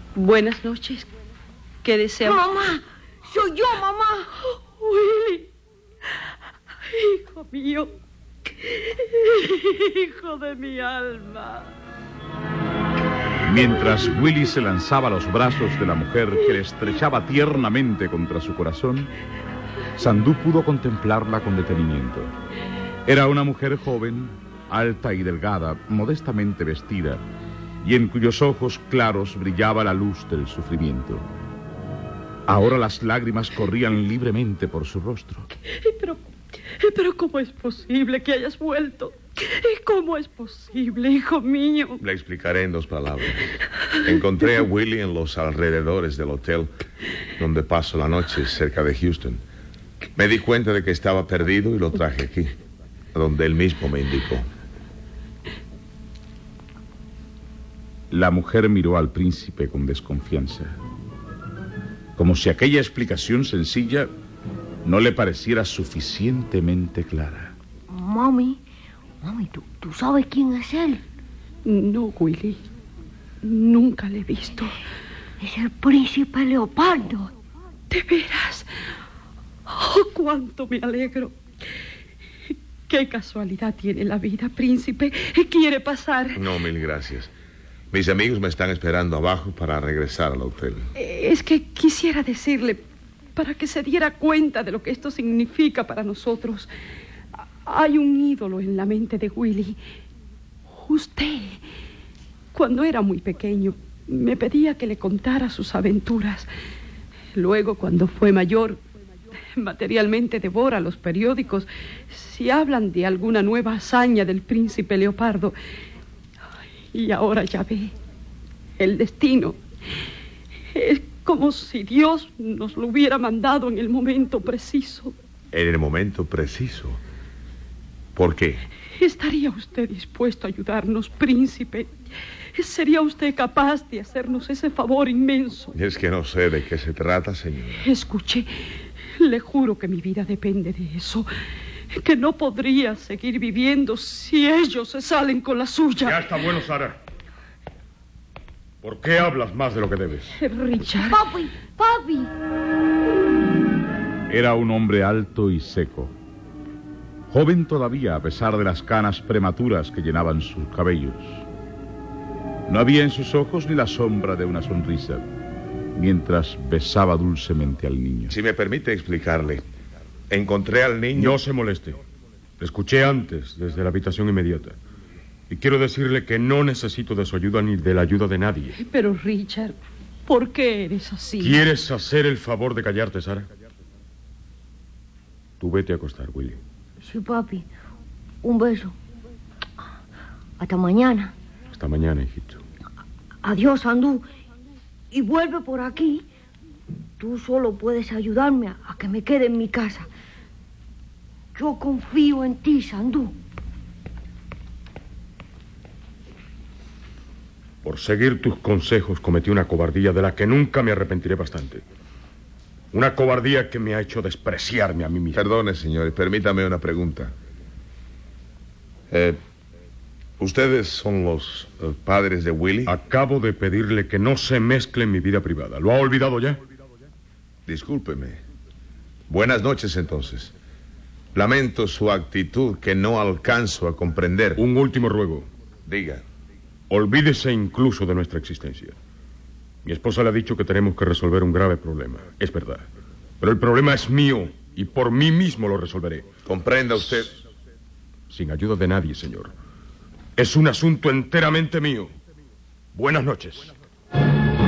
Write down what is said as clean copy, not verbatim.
Buenas noches. ¿Qué desea? ¡Mamá! ¡Soy yo, mamá! Willy. Hijo mío. Hijo de mi alma. Mientras Willy se lanzaba a los brazos de la mujer que le estrechaba tiernamente contra su corazón, Sandú pudo contemplarla con detenimiento. Era una mujer joven, alta y delgada, modestamente vestida, y en cuyos ojos claros brillaba la luz del sufrimiento. Ahora las lágrimas corrían libremente por su rostro. Pero ¿cómo es posible que hayas vuelto? ¿Cómo es posible, hijo mío? Le explicaré en 2 palabras. Encontré a Willy en los alrededores del hotel donde paso la noche, cerca de Houston. Me di cuenta de que estaba perdido y lo traje aquí, a donde él mismo me indicó. La mujer miró al príncipe con desconfianza, como si aquella explicación sencilla no le pareciera suficientemente clara. Mami, ¿tú sabes quién es él? No, Willy. Nunca le he visto. Es el príncipe Leopardo. ¿De veras? Oh, cuánto me alegro. Qué casualidad tiene la vida, príncipe. ¿Quiere pasar? No, 1000 gracias. Mis amigos me están esperando abajo para regresar al hotel. Es que quisiera decirle, para que se diera cuenta de lo que esto significa para nosotros. Hay un ídolo en la mente de Willy. Usted, cuando era muy pequeño, me pedía que le contara sus aventuras. Luego, cuando fue mayor, materialmente devora los periódicos si hablan de alguna nueva hazaña del príncipe Leopardo. Y ahora ya ve, el destino es como si Dios nos lo hubiera mandado en el momento preciso. ¿En el momento preciso? ¿Por qué? ¿Estaría usted dispuesto a ayudarnos, príncipe? ¿Sería usted capaz de hacernos ese favor inmenso? Es que no sé de qué se trata, señor. Escuche, le juro que mi vida depende de eso. Que no podría seguir viviendo si ellos se salen con la suya. Ya está bueno, Sara. ¿Por qué hablas más de lo que debes? Richard. Papi. Era un hombre alto y seco. Joven todavía, a pesar de las canas prematuras que llenaban sus cabellos. No había en sus ojos ni la sombra de una sonrisa, mientras besaba dulcemente al niño. Si me permite explicarle, encontré al niño... No se moleste. Le escuché antes, desde la habitación inmediata. Y quiero decirle que no necesito de su ayuda ni de la ayuda de nadie. Pero, Richard, ¿por qué eres así? ¿Quieres hacer el favor de callarte, Sara? Tú vete a acostar, Willy. Sí, papi. Un beso. Hasta mañana. Hasta mañana, hijito. Adiós, Sandú. Y vuelve por aquí. Tú solo puedes ayudarme a que me quede en mi casa. Yo confío en ti, Sandú. Por seguir tus consejos cometí una cobardía de la que nunca me arrepentiré bastante. Una cobardía que me ha hecho despreciarme a mí mismo. Perdone, señor, y permítame una pregunta. ¿Ustedes son los padres de Willy? Acabo de pedirle que no se mezcle en mi vida privada. ¿Lo ha olvidado ya? Discúlpeme. Buenas noches, entonces. Lamento su actitud que no alcanzo a comprender. Un último ruego. Diga. Olvídese incluso de nuestra existencia. Mi esposa le ha dicho que tenemos que resolver un grave problema. Es verdad. Pero el problema es mío y por mí mismo lo resolveré. Comprenda usted. Sin ayuda de nadie, señor. Es un asunto enteramente mío. Buenas noches.